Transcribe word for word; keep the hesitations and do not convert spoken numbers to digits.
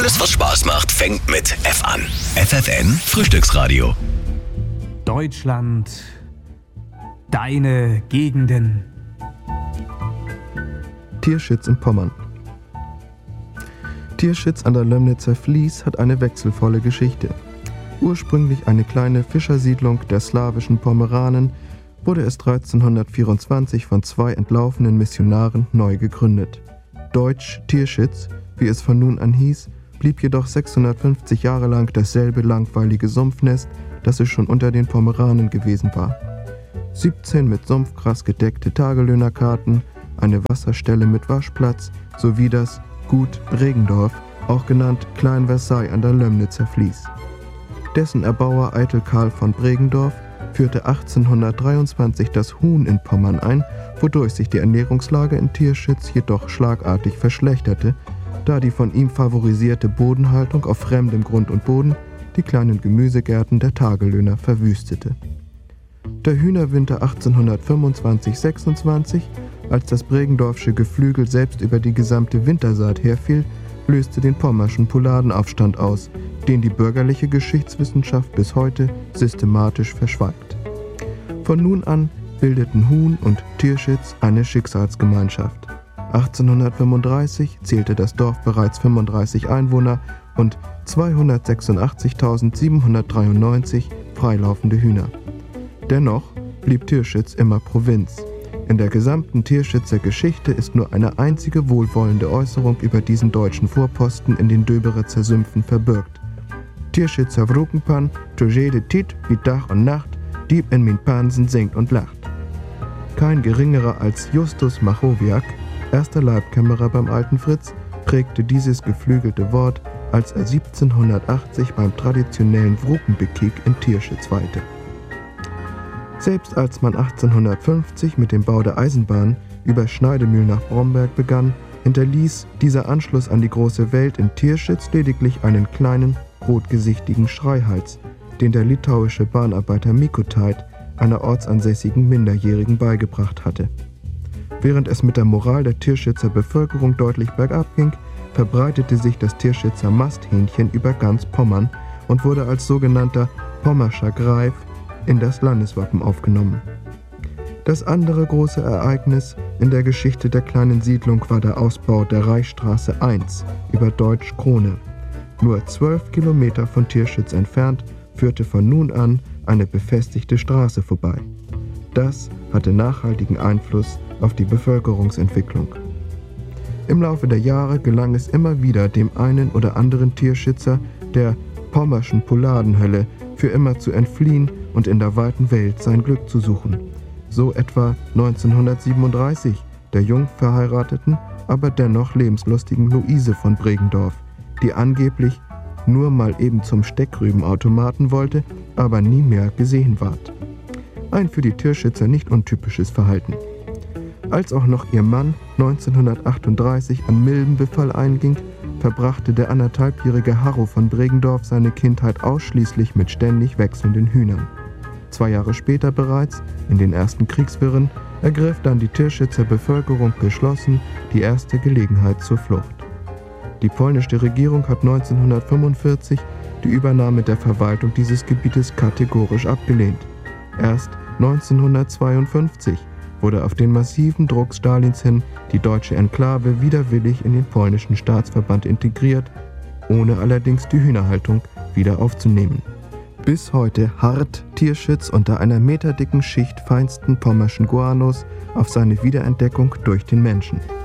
Alles, was Spaß macht, fängt mit F an. F F N Frühstücksradio. Deutschland, deine Gegenden. Tierschitz in Pommern. Tierschitz an der Lömnitzer Fließ hat eine wechselvolle Geschichte. Ursprünglich eine kleine Fischersiedlung der slawischen Pomeranen, wurde es dreizehnhundertvierundzwanzig von zwei entlaufenen Missionaren neu gegründet. Deutsch Tierschitz, wie es von nun an hieß, blieb jedoch sechshundertfünfzig Jahre lang dasselbe langweilige Sumpfnest, das es schon unter den Pomeranen gewesen war. siebzehn mit Sumpfgras gedeckte Tagelöhnerkarten, eine Wasserstelle mit Waschplatz sowie das Gut Bregendorf, auch genannt Klein Versailles an der Lömnitzer Fließ. Dessen Erbauer Eitel Karl von Bregendorf führte achtzehnhundertdreiundzwanzig das Huhn in Pommern ein, wodurch sich die Ernährungslage in Tierschitz jedoch schlagartig verschlechterte, da die von ihm favorisierte Bodenhaltung auf fremdem Grund und Boden die kleinen Gemüsegärten der Tagelöhner verwüstete. Der Hühnerwinter achtzehnhundertfünfundzwanzig sechsundzwanzig, als das Bregendorfsche Geflügel selbst über die gesamte Wintersaat herfiel, löste den pommerschen Pouladenaufstand aus, den die bürgerliche Geschichtswissenschaft bis heute systematisch verschweigt. Von nun an bildeten Huhn und Tierschitz eine Schicksalsgemeinschaft. achtzehnhundertfünfunddreißig zählte das Dorf bereits fünfunddreißig Einwohner und zweihundertsechsundachtzigtausendsiebenhundertdreiundneunzig freilaufende Hühner. Dennoch blieb Tierschitz immer Provinz. In der gesamten Tierschitzer Geschichte ist nur eine einzige wohlwollende Äußerung über diesen deutschen Vorposten in den Döberitzer Sümpfen verbürgt. Tierschitzer Wrukenpan, to jede Tit, wie Tag und Nacht, dieb in min Pansen singt und lacht. Kein geringerer als Justus Machowiak, erster Leibkämmerer beim alten Fritz, prägte dieses geflügelte Wort, als er siebzehnhundertachtzig beim traditionellen Wrukenbekik in Tierschitz weilte. Selbst als man achtzehnhundertfünfzig mit dem Bau der Eisenbahn über Schneidemühl nach Bromberg begann, hinterließ dieser Anschluss an die große Welt in Tierschitz lediglich einen kleinen, rotgesichtigen Schreihals, den der litauische Bahnarbeiter Mikotait einer ortsansässigen Minderjährigen beigebracht hatte. Während es mit der Moral der Tierschitzer Bevölkerung deutlich bergab ging, verbreitete sich das Tierschitzer Masthähnchen über ganz Pommern und wurde als sogenannter Pommerscher Greif in das Landeswappen aufgenommen. Das andere große Ereignis in der Geschichte der kleinen Siedlung war der Ausbau der Reichsstraße eins über Deutsch Krone. Nur zwölf Kilometer von Tierschitz entfernt führte von nun an eine befestigte Straße vorbei. Das hatte nachhaltigen Einfluss auf die Bevölkerungsentwicklung. Im Laufe der Jahre gelang es immer wieder dem einen oder anderen Tierschitzer der pommerschen Pouladenhölle für immer zu entfliehen und in der weiten Welt sein Glück zu suchen. So etwa neunzehnhundertsiebenunddreißig der jung verheirateten, aber dennoch lebenslustigen Luise von Bregendorf, die angeblich nur mal eben zum Steckrübenautomaten wollte, aber nie mehr gesehen ward. Ein für die Tierschitzer nicht untypisches Verhalten. Als auch noch ihr Mann neunzehnhundertachtunddreißig an Milbenbefall einging, verbrachte der anderthalbjährige Harro von Bregendorf seine Kindheit ausschließlich mit ständig wechselnden Hühnern. Zwei Jahre später bereits, in den ersten Kriegswirren, ergriff dann die Tierschitzer Bevölkerung geschlossen die erste Gelegenheit zur Flucht. Die polnische Regierung hat neunzehnhundertfünfundvierzig die Übernahme der Verwaltung dieses Gebietes kategorisch abgelehnt. Erst neunzehnhundertzweiundfünfzig wurde auf den massiven Druck Stalins hin die deutsche Enklave widerwillig in den polnischen Staatsverband integriert, ohne allerdings die Hühnerhaltung wieder aufzunehmen. Bis heute harrt Tierschitz unter einer meterdicken Schicht feinsten pommerschen Guanos auf seine Wiederentdeckung durch den Menschen.